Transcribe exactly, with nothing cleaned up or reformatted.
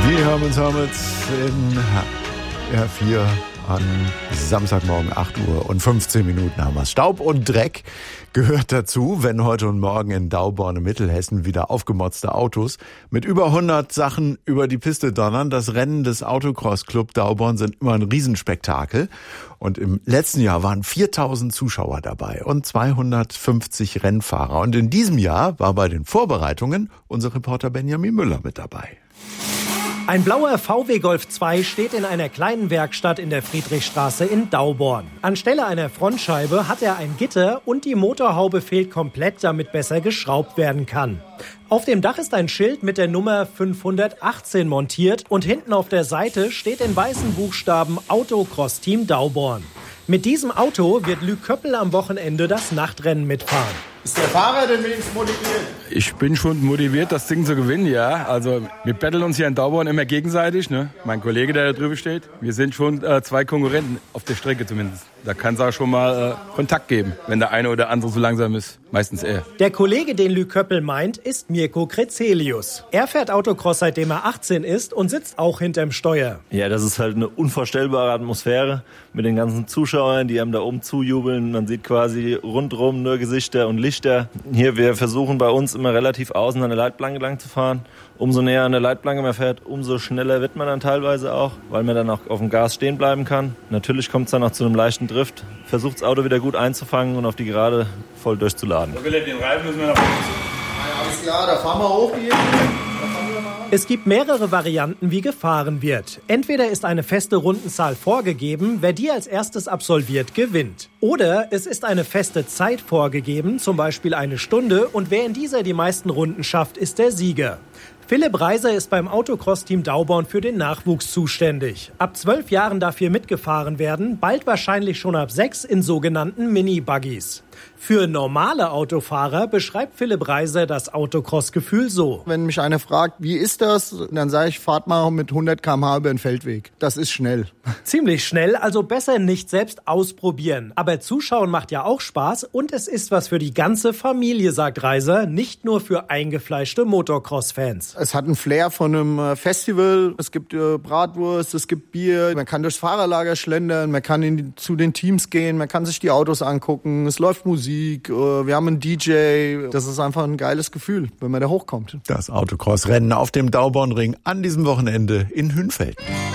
Wir hören uns damit in R vier an Samstagmorgen acht Uhr und fünfzehn Minuten haben wir. Staub und Dreck gehört dazu, wenn heute und morgen in Dauborn in Mittelhessen wieder aufgemotzte Autos mit über hundert Sachen über die Piste donnern. Das Rennen des Autocross Club Dauborn sind immer ein Riesenspektakel. Und im letzten Jahr waren viertausend Zuschauer dabei und zweihundertfünfzig Rennfahrer. Und in diesem Jahr war bei den Vorbereitungen unser Reporter Benjamin Müller mit dabei. Ein blauer V W Golf zwei steht in einer kleinen Werkstatt in der Friedrichstraße in Dauborn. Anstelle einer Frontscheibe hat er ein Gitter und die Motorhaube fehlt komplett, damit besser geschraubt werden kann. Auf dem Dach ist ein Schild mit der Nummer fünfhundertachtzehn montiert und hinten auf der Seite steht in weißen Buchstaben Autocross Team Dauborn. Mit diesem Auto wird Lü Köppel am Wochenende das Nachtrennen mitfahren. Ist der Fahrer denn wenigstens motiviert? Ich bin schon motiviert, das Ding zu gewinnen, ja. Also wir betteln uns hier in Dauborn immer gegenseitig, ne? Mein Kollege, der da drüben steht. Wir sind schon äh, zwei Konkurrenten, auf der Strecke zumindest. Da kann es auch schon mal äh, Kontakt geben, wenn der eine oder andere so langsam ist. Meistens er. Der Kollege, den Lü Köppel meint, ist Mirko Krezelius. Er fährt Autocross, seitdem er achtzehn ist und sitzt auch hinterm Steuer. Ja, das ist halt eine unvorstellbare Atmosphäre mit den ganzen Zuschauern, die einem da oben zujubeln. Man sieht quasi rundherum nur Gesichter und Lichter. Hier, wir versuchen bei uns immer relativ außen an der Leitplanke lang zu fahren. Umso näher an der Leitplanke man fährt, umso schneller wird man dann teilweise auch, weil man dann auch auf dem Gas stehen bleiben kann. Natürlich kommt es dann auch zu einem leichten Drift. Versucht das Auto wieder gut einzufangen und auf die Gerade voll durchzuladen. So, Philipp, den Reifen müssen wir noch. Alles klar, da fahren wir hoch. Die Es gibt mehrere Varianten, wie gefahren wird. Entweder ist eine feste Rundenzahl vorgegeben, wer die als erstes absolviert, gewinnt. Oder es ist eine feste Zeit vorgegeben, zum Beispiel eine Stunde, und wer in dieser die meisten Runden schafft, ist der Sieger. Philipp Reiser ist beim Autocross-Team Dauborn für den Nachwuchs zuständig. Ab zwölf Jahren darf hier mitgefahren werden, bald wahrscheinlich schon ab sechs in sogenannten Mini-Buggies. Für normale Autofahrer beschreibt Philipp Reiser das Autocross-Gefühl so. Wenn mich einer fragt, wie ist das, dann sage ich, fahrt mal mit hundert Kilometer pro Stunde über den Feldweg. Das ist schnell. Ziemlich schnell, also besser nicht selbst ausprobieren. Aber Zuschauen macht ja auch Spaß und es ist was für die ganze Familie, sagt Reiser, nicht nur für eingefleischte Motocross-Fans. Es hat einen Flair von einem Festival. Es gibt äh, Bratwurst, es gibt Bier. Man kann durchs Fahrerlager schlendern, man kann in die, zu den Teams gehen, man kann sich die Autos angucken. Es läuft Musik, äh, wir haben einen D J. Das ist einfach ein geiles Gefühl, wenn man da hochkommt. Das Autocross-Rennen auf dem Daubornring an diesem Wochenende in Hünfelden.